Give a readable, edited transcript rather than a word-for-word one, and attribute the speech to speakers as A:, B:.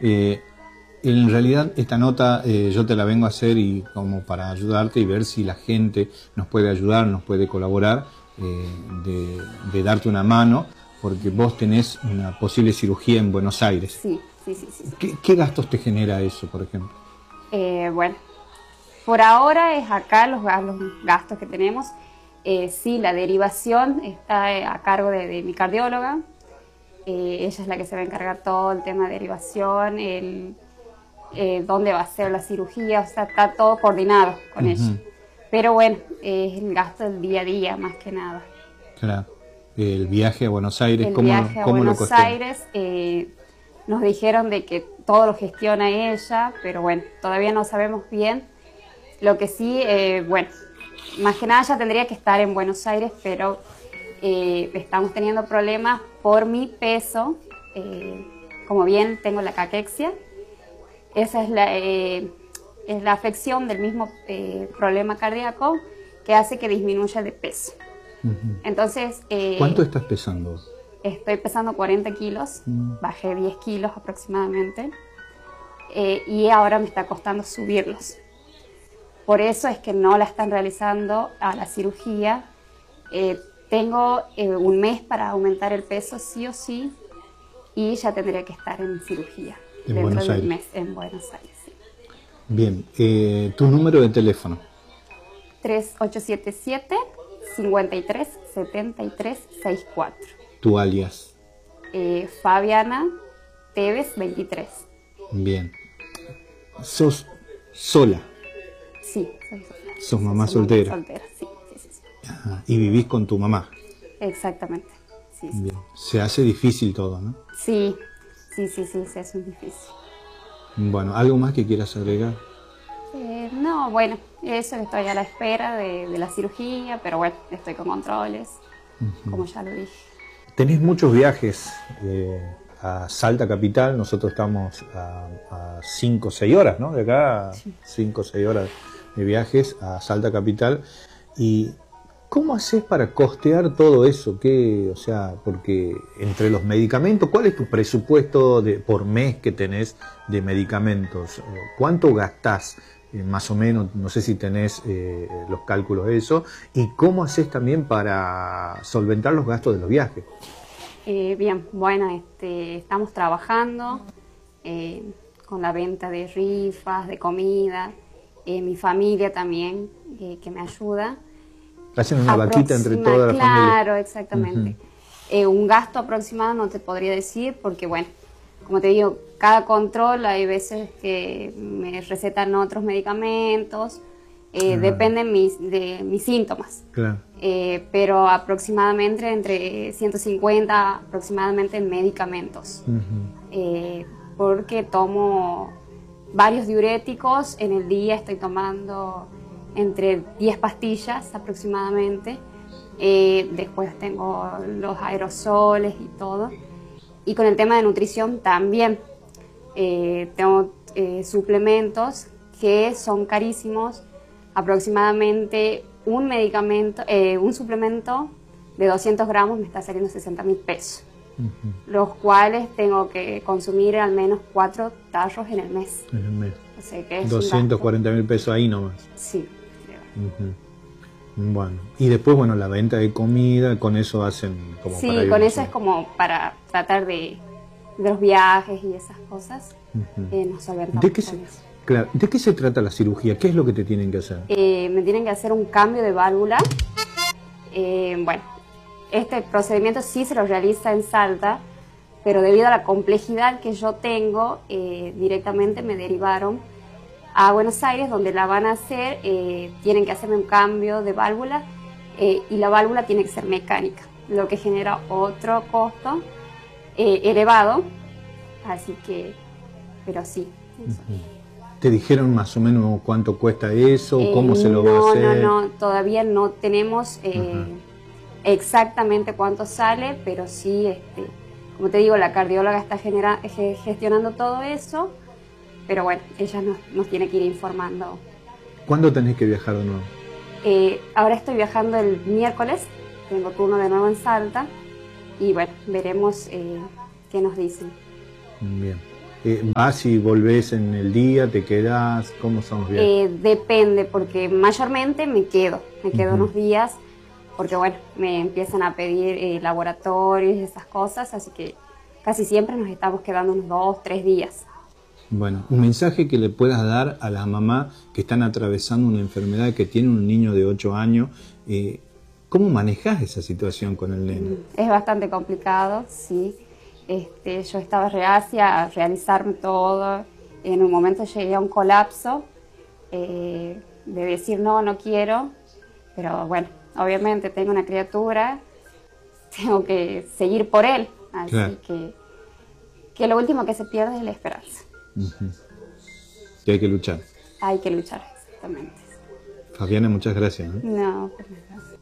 A: En realidad esta nota yo te la vengo a hacer y como para ayudarte y ver si la gente nos puede ayudar, nos puede colaborar, de darte una mano, porque vos tenés una posible cirugía en Buenos Aires.
B: Sí.
A: ¿Qué gastos te genera eso, por ejemplo?
B: Bueno, por ahora es acá los gastos que tenemos. Sí, la derivación está a cargo de mi cardióloga. Ella es la que se va a encargar todo el tema de derivación, dónde va a ser la cirugía, o sea, está todo coordinado con ella. Pero bueno, es el gasto del día a día más que nada.
A: Claro. El viaje a Buenos Aires,
B: ¿cómo lo costó? El viaje a Buenos Aires, nos dijeron de que todo lo gestiona ella, pero bueno, todavía no sabemos bien. Lo que sí, bueno, más que nada ya tendría que estar en Buenos Aires, pero estamos teniendo problemas por mi peso. Como bien tengo la caquexia, esa es la afección del mismo problema cardíaco que hace que disminuya de peso. Entonces,
A: ¿cuánto estás pesando?
B: Estoy pesando 40 kilos, bajé 10 kilos aproximadamente, y ahora me está costando subirlos. Por eso es que no la están realizando a la cirugía. Tengo un mes para aumentar el peso sí o sí, y ya tendría que estar en cirugía dentro de un mes en Buenos Aires. Sí.
A: Bien, ¿tu número de teléfono?
B: 3877-537364.
A: ¿Tu alias?
B: Fabiana Tevez 23.
A: Bien. ¿Sos sola?
B: Sí, soy sola.
A: ¿Sos mamá soltera?
B: Soltera, sí.
A: Ajá. ¿Y vivís con tu mamá?
B: Exactamente. Sí.
A: Bien. Se hace difícil todo, ¿no?
B: Sí, se hace muy difícil.
A: Bueno, ¿algo más que quieras agregar?
B: No, bueno, eso, estoy a la espera de la cirugía, pero bueno, estoy con controles, como ya lo dije.
A: Tenés muchos viajes a Salta capital, nosotros estamos a 5 o 6 horas, ¿no? De acá, 5 o 6 horas de viajes a Salta capital. ¿Y cómo haces para costear todo eso? O sea, porque entre los medicamentos, ¿cuál es tu presupuesto por mes que tenés de medicamentos? ¿Cuánto gastás? Más o menos, no sé si tenés los cálculos de eso, y cómo haces también para solventar los gastos de los viajes.
B: Bien, bueno, estamos trabajando con la venta de rifas, de comida, mi familia también, que me ayuda.
A: Hacen una vaquita entre toda la familia.
B: Claro, exactamente. Un gasto aproximado no te podría decir, porque bueno, como te digo, cada control hay veces que me recetan otros medicamentos, depende de mis síntomas.
A: Claro.
B: Pero aproximadamente entre 150 aproximadamente en medicamentos. Porque tomo varios diuréticos, en el día estoy tomando entre 10 pastillas aproximadamente. Después tengo los aerosoles y todo. Y con el tema de nutrición también. Tengo suplementos que son carísimos. Aproximadamente un suplemento de 200 gramos me está saliendo 60.000 pesos. Los cuales tengo que consumir al menos 4 tarros en el mes.
A: En el mes.
B: O sea que es
A: 240.000 pesos ahí nomás.
B: Sí.
A: Bueno, y después, bueno, la venta de comida, con eso hacen como
B: sí,
A: para ir
B: con eso es como para tratar de los viajes y esas cosas. Nos solventamos con eso.
A: Claro, ¿de qué se trata la cirugía? ¿Qué es lo que te tienen que hacer?
B: Me tienen que hacer un cambio de válvula. Bueno, este procedimiento sí se lo realiza en Salta, pero debido a la complejidad que yo tengo, directamente me derivaron a Buenos Aires, donde la van a hacer. Tienen que hacerme un cambio de válvula, y la válvula tiene que ser mecánica, lo que genera otro costo elevado, así que, pero sí.
A: ¿Te dijeron más o menos cuánto cuesta eso? ¿Cómo se lo va a hacer?
B: No, todavía no tenemos exactamente cuánto sale, pero sí, como te digo, la cardióloga está gestionando todo eso, pero bueno, ella nos tiene que ir informando.
A: ¿Cuándo tenés que viajar de nuevo?
B: Ahora estoy viajando el miércoles, tengo turno de nuevo en Salta, y bueno, veremos qué nos dicen.
A: Bien. ¿Vas y volvés en el día? ¿Te quedás? ¿Cómo son los viajes?
B: Depende, porque mayormente me quedo unos días, porque bueno, me empiezan a pedir laboratorios y esas cosas, así que casi siempre nos estamos quedando unos 2, 3 días.
A: Bueno, un mensaje que le puedas dar a las mamás que están atravesando una enfermedad, que tienen un niño de 8 años, ¿cómo manejás esa situación con el nene?
B: Es bastante complicado, sí. Yo estaba reacia a realizarme todo. En un momento llegué a un colapso de decir no quiero, pero bueno, obviamente tengo una criatura, tengo que seguir por él, así
A: Claro.
B: que lo último que se pierde es la esperanza.
A: Que hay que luchar.
B: Hay que luchar, exactamente.
A: Fabiana, muchas gracias, ¿no?
B: No, pues nada.